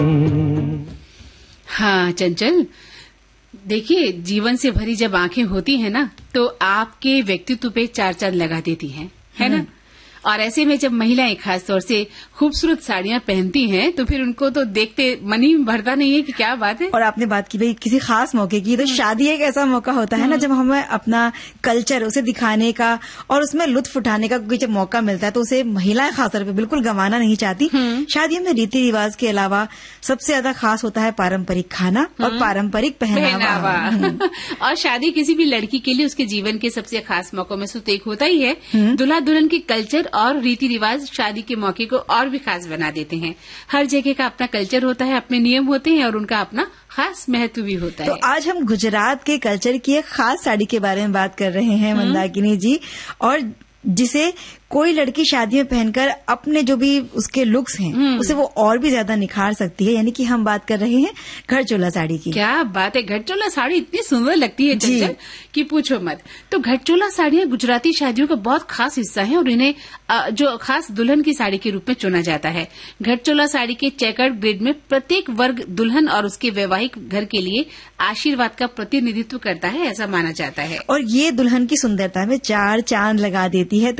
हाँ चंचल, देखिए जीवन से भरी जब आंखें होती हैं ना तो आपके व्यक्तित्व पे चार चांद लगा देती हैं, है ना। और ऐसे में जब महिलाएं खास तौर से खूबसूरत साड़ियां पहनती हैं तो फिर उनको तो देखते मन ही भरता नहीं है कि क्या बात है। और आपने बात की भाई किसी खास मौके की, तो शादी एक ऐसा मौका होता है ना जब हमें अपना कल्चर उसे दिखाने का और उसमें लुत्फ उठाने का जब मौका मिलता है तो उसे महिलाएं खासतौर पे बिल्कुल गंवाना नहीं चाहती। शादियों में रीति रिवाज के अलावा सबसे ज्यादा खास होता है पारंपरिक खाना और पारंपरिक पहनावा। और शादी किसी भी लड़की के लिए उसके जीवन के सबसे खास मौकों में से तो एक होता ही है। दूल्हा दुल्हन के कल्चर और रीति रिवाज शादी के मौके को और भी खास बना देते हैं। हर जगह का अपना कल्चर होता है, अपने नियम होते हैं और उनका अपना खास महत्व भी होता है। तो आज हम गुजरात के कल्चर की एक खास साड़ी के बारे में बात कर रहे हैं मंदाकिनी जी, और जिसे कोई लड़की शादी में पहनकर अपने जो भी उसके लुक्स हैं उसे वो और भी ज्यादा निखार सकती है। यानी कि हम बात कर रहे हैं घरचोला साड़ी की। क्या बात है, घरचोला साड़ी इतनी सुंदर लगती है चंचल कि पूछो मत। तो घरचोला साड़ियां गुजराती शादियों का बहुत खास हिस्सा है और इन्हें जो खास दुल्हन की साड़ी के रूप में चुना जाता है। घरचोला साड़ी के चेकर्ड ग्रिड में प्रत्येक वर्ग दुल्हन और उसके वैवाहिक घर के लिए आशीर्वाद का प्रतिनिधित्व करता है, ऐसा माना जाता है। और ये दुल्हन की सुंदरता में चार चांद लगा देती है।